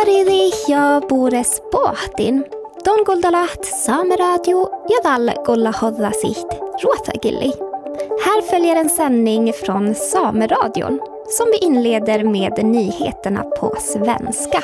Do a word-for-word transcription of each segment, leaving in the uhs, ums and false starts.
Moridi ja Bores Pohtin. Don Goldalat Sameradio ja Dal Golla Hodda Siht Ruotagilli. Här följer en sändning från Sameradion som vi inleder med nyheterna på svenska.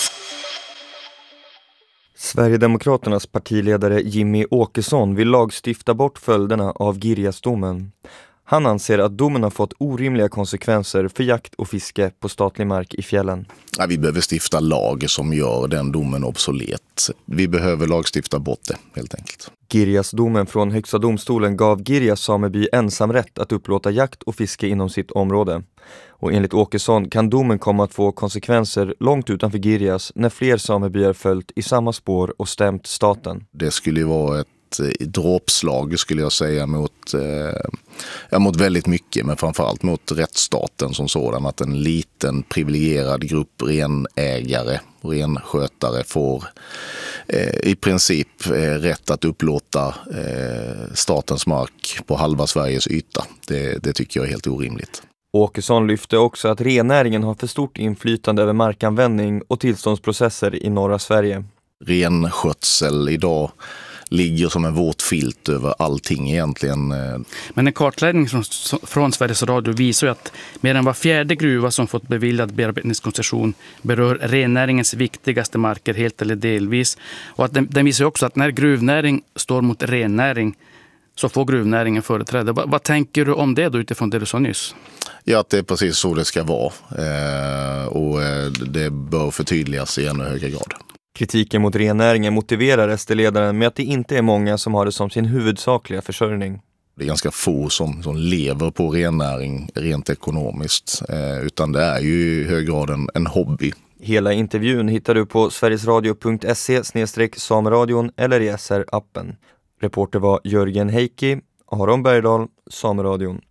Sverigedemokraternas partiledare Jimmy Åkesson vill lagstifta bort följderna av Girjasdomen. Han anser att domen har fått orimliga konsekvenser för jakt och fiske på statlig mark i fjällen. Ja, vi behöver stifta lag som gör den domen obsolet. Vi behöver lagstifta bort det, helt enkelt. Girjasdomen från Högsta domstolen gav Girjas sameby ensam rätt att upplåta jakt och fiske inom sitt område. Och enligt Åkesson kan domen komma att få konsekvenser långt utanför Girjas när fler samebyar följt i samma spår och stämt staten. Det skulle ju vara ett dråpslag skulle jag säga mot, eh, ja, mot väldigt mycket, men framförallt mot rättsstaten som sådan, att en liten privilegierad grupp renägare och renskötare får eh, i princip eh, rätt att upplåta eh, statens mark på halva Sveriges yta. Det, det tycker jag är helt orimligt. Åkesson lyfte också att rennäringen har för stort inflytande över markanvändning och tillståndsprocesser i norra Sverige. Renskötsel idag ligger som en våt filt över allting egentligen. Men en kartläggning från, från Sveriges Radio visar ju att mer än var fjärde gruva som fått beviljad bearbetningskoncession berör rennäringens viktigaste marker helt eller delvis. Och att den, den visar också att när gruvnäring står mot rennäring så får gruvnäringen företräde. Vad, vad tänker du om det då utifrån det du sa nyss? Ja, att det är precis så det ska vara. Eh, och det bör förtydligas i ännu högre grad. Kritiken mot rennäringen motiverar S D-ledaren med att det inte är många som har det som sin huvudsakliga försörjning. Det är ganska få som, som lever på rennäring rent ekonomiskt, eh, utan det är ju i hög grad en, en hobby. Hela intervjun hittar du på sverigesradio punkt se slash sameradion eller i S R-appen. Reporter var Jörgen Heikki, Aron Bergdahl, Sameradion.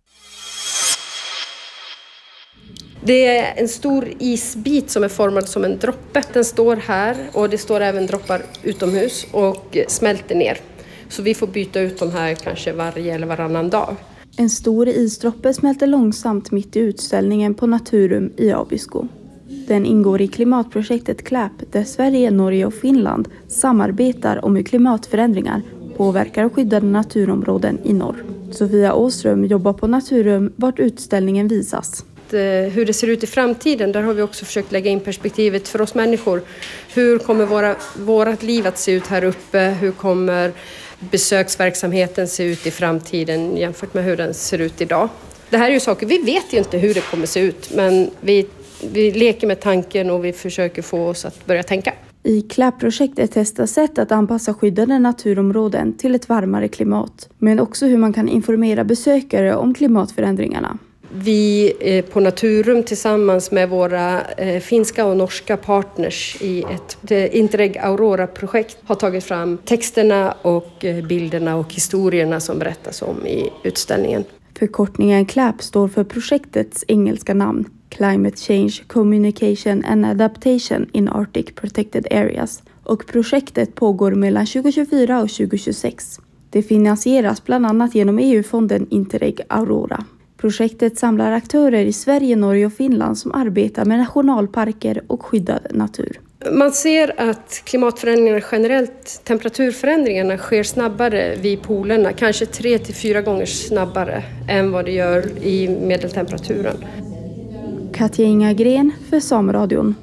Det är en stor isbit som är formad som en droppe. Den står här och det står även droppar utomhus och smälter ner. Så vi får byta ut de här kanske varje eller varannan dag. En stor isdroppe smälter långsamt mitt i utställningen på Naturum i Abisko. Den ingår i klimatprojektet CLAP där Sverige, Norge och Finland samarbetar om hur klimatförändringar påverkar och skyddade naturområden i norr. Sofia Åström jobbar på Naturum vart utställningen visas. Hur det ser ut i framtiden, där har vi också försökt lägga in perspektivet för oss människor. Hur kommer våra, vårat liv att se ut här uppe? Hur kommer besöksverksamheten se ut i framtiden jämfört med hur den ser ut idag? Det här är ju saker, vi vet ju inte hur det kommer se ut, men vi, vi leker med tanken och vi försöker få oss att börja tänka. I CLAP-projektet testas sätt att anpassa skyddade naturområden till ett varmare klimat, men också hur man kan informera besökare om klimatförändringarna. Vi på Naturum tillsammans med våra finska och norska partners i ett Interreg Aurora-projekt har tagit fram texterna och bilderna och historierna som berättas om i utställningen. Förkortningen CLAP står för projektets engelska namn, Climate Change, Communication and Adaptation in Arctic Protected Areas, och projektet pågår mellan tjugo tjugofyra och tjugo tjugosex. Det finansieras bland annat genom E U-fonden Interreg Aurora. Projektet samlar aktörer i Sverige, Norge och Finland som arbetar med nationalparker och skyddad natur. Man ser att klimatförändringarna generellt, temperaturförändringarna sker snabbare vid polerna, kanske tre till fyra gånger snabbare än vad det gör i medeltemperaturen. Katja Inga-Gren för Sameradion.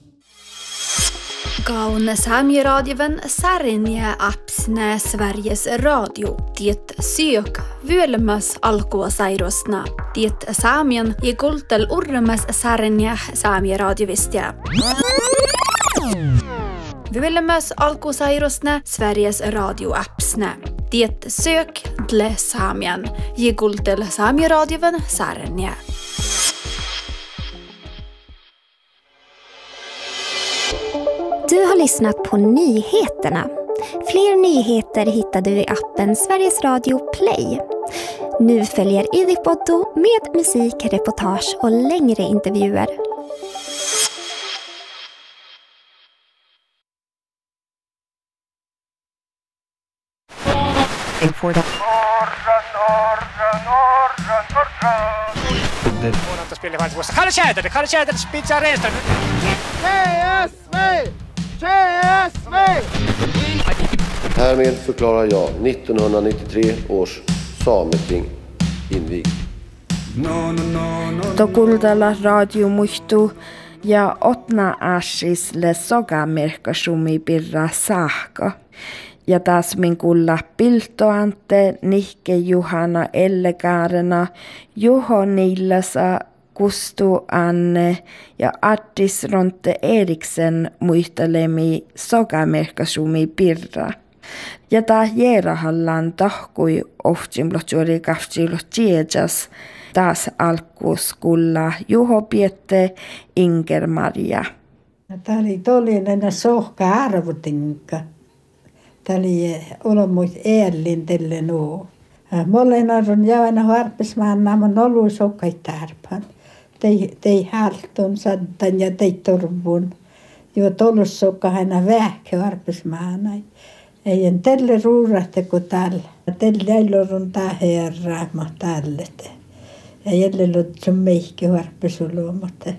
Kaun Saamiraadiven Sarinja Apsnä Sveriges Radio. Tiet syök vyölmäs alkua sairosna. Tiet saamien ja kultel urmäs Sarinja Saamiraadiovistia. Vyölmäs alku sairosna Sveriges Radio Apsnä. Tiet sök tle saamien ja kultel Saamiraadioven Sarinja. Du har lyssnat på nyheterna. Fler nyheter hittar du i appen Sveriges Radio Play. Nu följer Ydipoddo med musik, reportage och längre intervjuer. spelar faktiskt också. Kalle Tjäder, Kalle Tjäder spitsar Renström. C S V! C S V! Härmed förklarar jag nittonhundranittiotre års sameting invigt. Tokuldala radio muistu ja otna asisle sogamerkkasumi pirra saakka. Ja taas minkulla piltoante nihke Juhana Ellegaarena, Juho Niillasa, Kustu Anne ja Addis Ronte Eriksen muistelemi sogamerkkasumi pirra. Ja tää Jeerahallan tahkui ohtsimlotsuori kaftsilot tiejas taas alkuuskulla Juho Piette Inger-Maria. Tämä oli tolinen sohka arvotinka. Tämä oli olemus eellin tälle nuo. Mollen arvon jäävänä harpesmaan naamon olu sohkai tarpan. Tei, tei haltun santan ja tei torvun. Jo tolus sohka aina vähkä harpesmaan. Ei en tälle ruurahte kuin tällä. Tälle ei lorun tää herraama tälle. Ei jälle lotsun meikki harpesulomatte.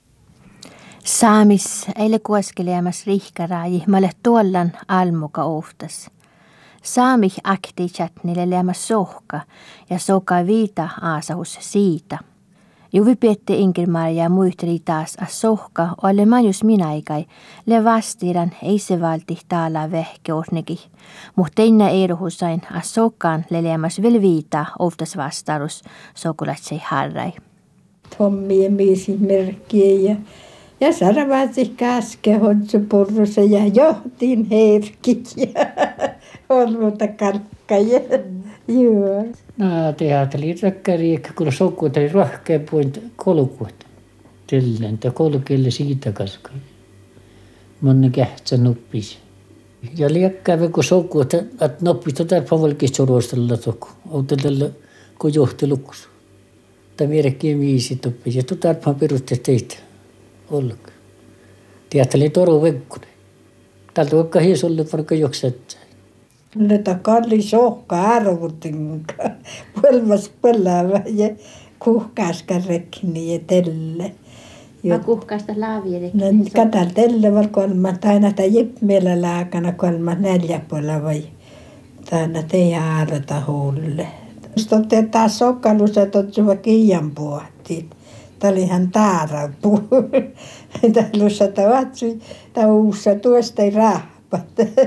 Saamis eile kuoskelemas rihkaraaji malle tuollan almuka ohtas. Saamih akti chatnille leemas sohka ja soka viita aasahus siitä. Juvi Piette Inger-Maria muisteli taas a sohka ole majus minäikai le vastiran ei se valti taala vehkeosneki, mutta inna eirohusain a sohkaan le leemas vel viita oftas vastarus sokulatsei harrai. Tommi ja miisi merkkiä ja Ja sarvasi käske hodsu purrussa ja johtiin herkit ja olmuta kalkkaja. Joo. No teattelin räkkäriikka, kun sokkuut oli rohkea puolta kolkuut. Tälleen, tai kolkelle siitä kaskai. Monni kähtsä nuppisi. Ja liekkävä, kun sokkuut, että noppista tarpaan valkista sorostella sokku. Outa tällä, kun johti lukus. Tai merkkiä miisi tuppisi. Ja tu tarpaan perusteessa teitä. Olka. Tiedättelin toru venkkunen. Täältä vaikka hiesolle vaikka jokset. Näitä kalli sohka arvotinka. Puolvas pelävä ja kuhkaaska rekni ja telle. Mä kuhkaasta laavia rekni. Katal telle var kolma. Taina ta jipmielä lääkänä kolma neljä puolella vai. Taina teidän aarata huulle. Sitten taas sokkaluset otsuva kiian puhtiin. Tämä oli ihan taarapu. Täällä sata vatsui, tämä uussa tuosta ei rahpat.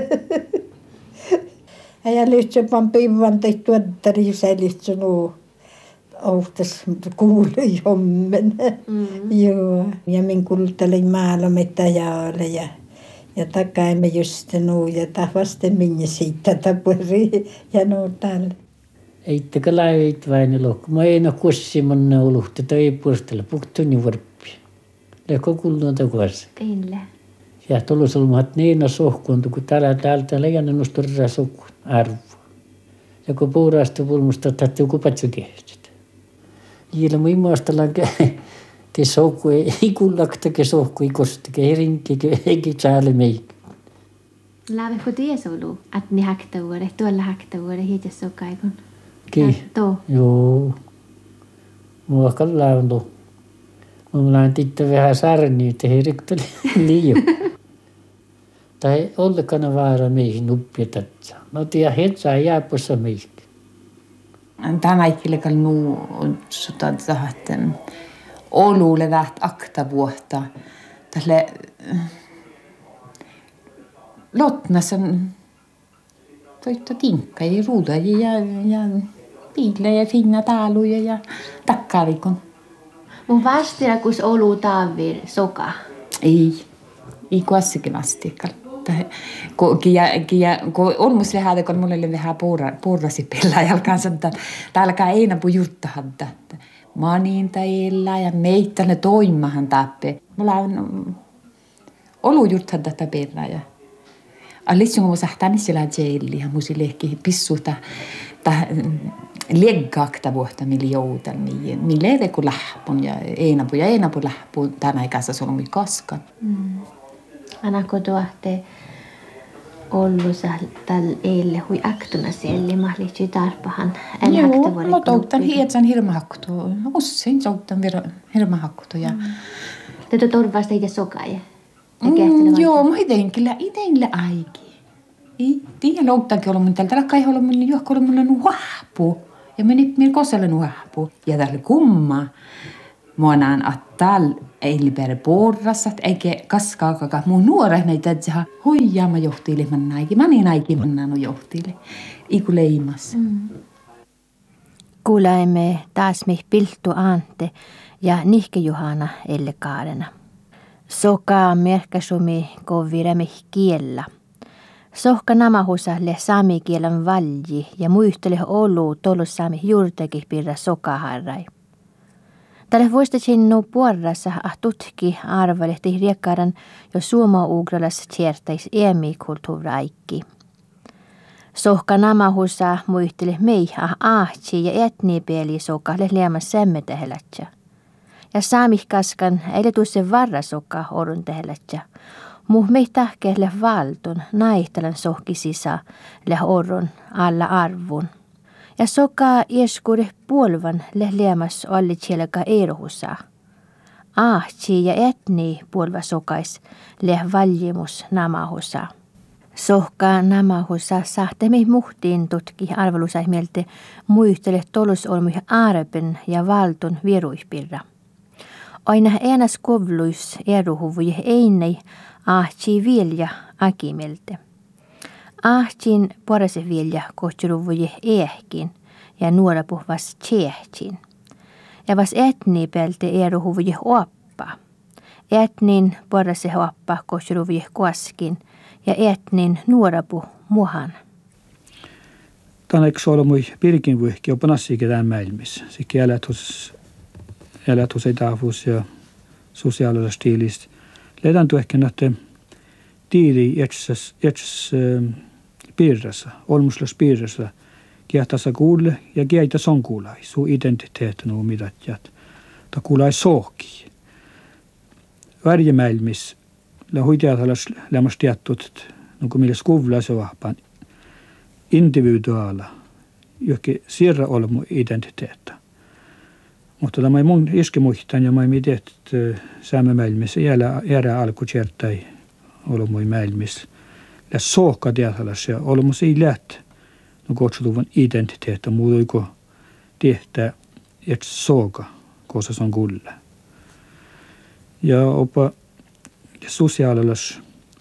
Ja lyhtsepän pivan tei tuottari säilitsä nuo. Ohtas kuului hommen. Joo. Ja min kulttelin maalomettä ja ole ja ja takaimme just nuo ja ta vasten minne siitä tapuri ja nuo täällä. Eittäkä läivit vain lohko. Mä en ole kussimanna oluhti tai ei puolestella. Puhtuni varppi. Lehko kuulunut takaisin. Teillä. Ja tullut olemaat niina sohkuun, kun täällä täältä leijanne nosturraa sohkuun arvoa. Ja kun puuraasta pulmusta tahti joku patsu kehdistä. Jiellä mun imastellaan te sohku ei kullakta sohku ei kostake. Ei rinki eikä säälle meikki. Lävekö ties ollut, että ne hakta vuodet, tuolla hakta vuodet hiitä sokaikon? Ki? Joo. Mua kallaan tuo. Mä lähdin tittää vähän särniä, että he rikteli liian. Tai ollenkaan vaara meihin nuppia tätä. No tiedä, hetsää jääpässä meihin. Tämä ei kyllä nuu sota että olulle väht akta vuotta. Tälle Lotnassa toitta tinkka ja ruuda ja, ja piille ja finna taaluja ja takkavikon. Mun vastina kus olu taavir soka? Ei, ei kuassikin vastikalla. Kun olmus vähän, kun mulla oli vähän puurasi pelaajan kanssa, että täälläkään ei napu juttahanta. Maninta illa ja meitä ne toimahan tappe. Mulla on olu juttahanta tätä pelaaja. Alissi kun sahtaan sillä jeilli ja musi lehki pissuta ta leggaakta vuotta millä joutan niin millä ei kun lähpun ja einapu ja einapu lähpun tänä ikässä se on muy kaskan. Mm. Anako tuohte Ollusa tällä eilen hui aktuna siellä mahliitsi tarpahan. Joo, mutta outan hietsan hirmahakkutu. Usein soutan hirmahakkutu. Ja... Te tuot orvaasta itse sokaja? Mm, joo, mä iten kyllä, iten aiki. Ei tiedä louttakin ollut mun tältä. Rakka ei ollut mun johko ollut mun nuahpu. Ja meni minä koselle nuahpu. Ja täällä kumma. Mua näen, että täällä ei libere porrassa, eikä kaskaakaan. Mun nuore näitä tehdä hoijaama johtiili mä näikin. Mä niin näikin mä näin johtiili. Iku leimas. Mm. Kuulaimme taas mih pilttu Ante ja Nihke Juhana elle kaarena. Sokaa merkkasumi koviremih kiellä. Sohka namahusalle saami kielen valji ja muistele olu tolussami juurtekih pirra sokaharrai. Tälle vuosta sinnu puorrassa ah tutki arvalehti riekkaran jo suoma-ugralas tiertäis eemikulttuuraikki. Sohka namahusa muistele mei ah ahtsi ja etnipeli sokalle liema semmetehelätsä. Ja saamihkaskan ei tuossa varrasoka orun tehelätsä. Muh mei tahkeelle valtun naihtalan sohki sisä le orun alla arvun. Ja sokaa ieskuuri puolvan le liemas olli tjelka eirohusaa. Ahtsi ja etni puolva sokais le valjimus namahusaa. Sohkaa namahusaa sahtemi muhtiin tutki arvelusai mieltä muistele tolusolmuja arpen ja valtun vieruispirra. Aina äänas kovluis eruhuvuja einei ahtsi vilja akimelte. Ahtsin porase vilja kohturuvuja ehkin ja nuora puhvas tsehtsin. Ja vas etni pelte eruhuvuja oppa. Etnin porase oppa kohturuvuja koskin ja etnin nuora puh muhan. Tänä eikö ole mui pirkin vuihki on panassikin tämän maailmissa. Sikki älätus, älätus ei taafus ja sosiaalisella stiilistä. Ledan tu ehkä näette tiili jätsäs, jätsäs äh, piirrassa, olmuslas piirrassa, kiehtassa kuulle ja kieitä son kuulai, suu identiteet nuu midat jät. Ta kuulai sohki. Värjemäilmis, la huitiatalas lämmas tiettut, no kun milles kuvla se vahpan, individuaala, johonkin sirra olmu identiteetta. Mutta tämä ei mun iske muistan ja mä ei mitään, että saamme maailmissa jäädä alkucertai olmu maailmissa. Ja sohka tietälässä ja olmu ei läht, no kutsutuvan identiteettä, muuta kuin tehtää, että sohka, koska se on kulla. Ja opa sosiaalilas,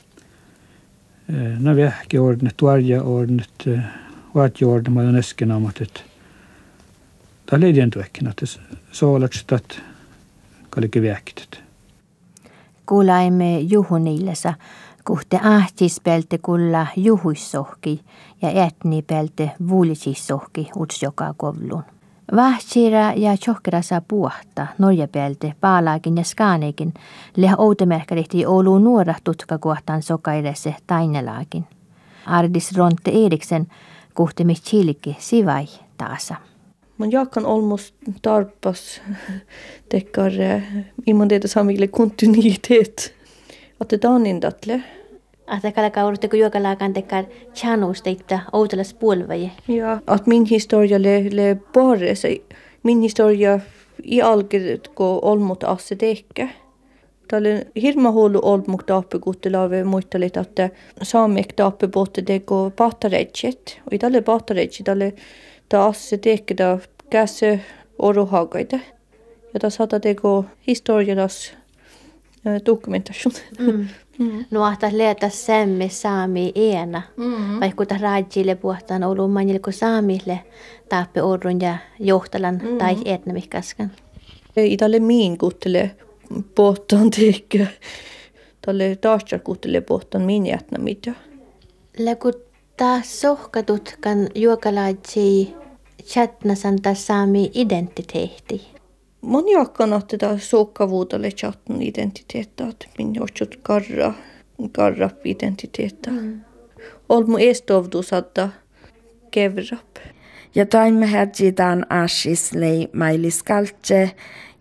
no vähki ordnet, tuarja ordnet, vaatja ordnet, mä olen äsken ammat, että tämä ei liian tuekkin, että se on että kaikki vähkitet. Kuulaimme juhunillessa, kuhte ahtispelte kulla juhuissohki ja etnipelte vuulisissohki utsjokaa kovluun. Vahtsira ja tjohkerasa puhta norjapelte paalaakin ja skaanekin leha outemerkkarihti Ouluun nuora tutka kohtaan sokairesse tainelaakin. Ardis Ronte Eriksen kuhtemi chilki sivai taasa. Man jakan olmos tarpas tekkar imman det samille kontinuitet. Att det danindatle. Att kalaka urutteko juokalaakaan tekkar chanusteitta outelas puolvaje. Ja, att min historia le le bare sig. Min historia i alget ko olmot asse tekkä. Tälle hirma huolu olmuk tappe guttelave muistelit, että saamek tappe botte teko pahtareitset. Och i tälle pahtareitset tälle taas se tehdään käsi oruhagaita. Ja taas saattaa teko historialas dokumentation. Mm. Mm. No ahtas leeta semme saami eena. Mm. Vaikka ta rajille puhtaan ollut manilko saamille tappe orrun ja johtalan mm. tai etnemihkaskan. Ei tälle miin kuttele pohtaan tehdä. Tälle taas kuttele pohtaan miin etnemitä. Läkuttaa sohkatutkan juokalaitsi chatnasan taas saami identiteetti. Man jakan att det där sokavuudelle chatten identiteettä, että minä otsut karra, karra identiteettä. Mm. Olmu estovdus että kevrap. Ja taimme hätsitaan assislei mailiskaltse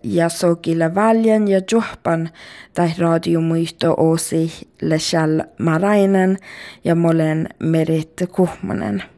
ja sokilla valjan ja juhpan tai radiomuisto osi Leshal Marainen ja molen Merit Kuhmanen.